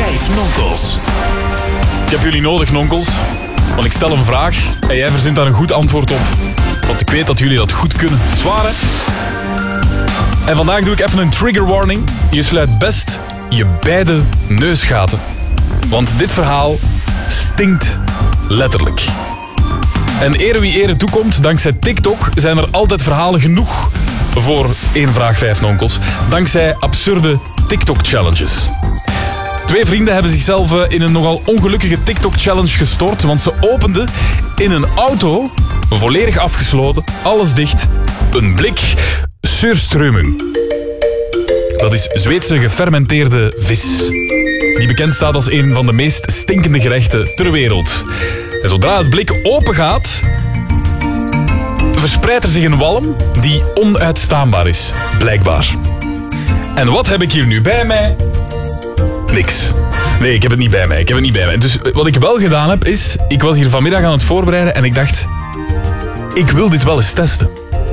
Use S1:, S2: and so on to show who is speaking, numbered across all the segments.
S1: 5 nonkels.
S2: Ik heb jullie nodig, nonkels. Want ik stel een vraag en jij verzint daar een goed antwoord op. Want ik weet dat jullie dat goed kunnen. Zwaar, hè? En vandaag doe ik even een trigger warning. Je sluit best je beide neusgaten. Want dit verhaal stinkt letterlijk. En ere wie ere toekomt, dankzij TikTok zijn er altijd verhalen genoeg voor 1 vraag 5 nonkels. Dankzij absurde TikTok-challenges. 2 vrienden hebben zichzelf in een nogal ongelukkige TikTok-challenge gestort, want ze openden in een auto, volledig afgesloten, alles dicht, een blik surströmming. Dat is Zweedse gefermenteerde vis, die bekend staat als een van de meest stinkende gerechten ter wereld. En zodra het blik open gaat, verspreidt er zich een walm die onuitstaanbaar is, blijkbaar. En wat heb ik hier nu bij mij? Niks. Nee, ik heb het niet bij mij. Dus wat ik wel gedaan heb is, ik was hier vanmiddag aan het voorbereiden en ik dacht, ik wil dit wel eens testen.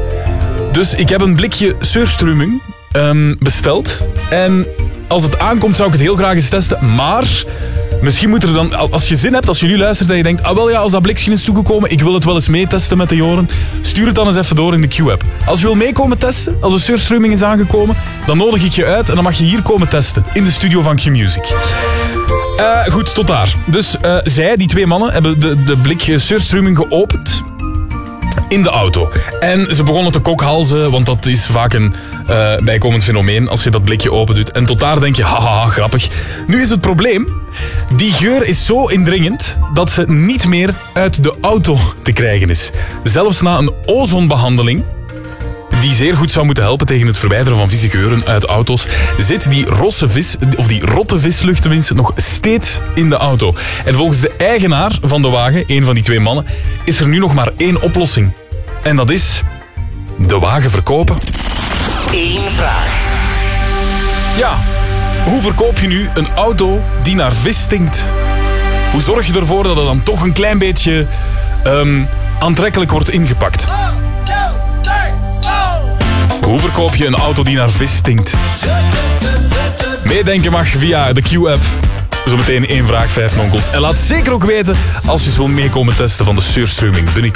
S2: Dus ik heb een blikje surströmming besteld. En als het aankomt zou ik het heel graag eens testen. Maar misschien moet er dan, als je zin hebt, als je nu luistert en je denkt, als dat blikje is toegekomen, ik wil het wel eens meetesten met de Joren, stuur het dan eens even door in de Q-app. Als je wil meekomen testen, als de surströmming is aangekomen, dan nodig ik je uit en dan mag je hier komen testen. In de studio van Q-Music. Goed, tot daar. Dus zij, die 2 mannen, hebben de blik surströmming geopend in de auto. En ze begonnen te kokhalzen, want dat is vaak een bijkomend fenomeen als je dat blikje open doet. En tot daar denk je, haha, grappig. Nu is het probleem, die geur is zo indringend dat ze niet meer uit de auto te krijgen is. Zelfs na een ozonbehandeling, die zeer goed zou moeten helpen tegen het verwijderen van vieze geuren uit auto's, zit die rotte vislucht tenminste nog steeds in de auto. En volgens de eigenaar van de wagen, een van die 2 mannen, is er nu nog maar 1 oplossing. En dat is de wagen verkopen.
S1: 1 vraag.
S2: Ja, hoe verkoop je nu een auto die naar vis stinkt? Hoe zorg je ervoor dat het dan toch een klein beetje aantrekkelijk wordt ingepakt? Hoe verkoop je een auto die naar vis stinkt? Meedenken mag via de Q-app. Zometeen 1 vraag 5 nonkels. En laat zeker ook weten als je eens wil meekomen testen van de surströmming binnenkort.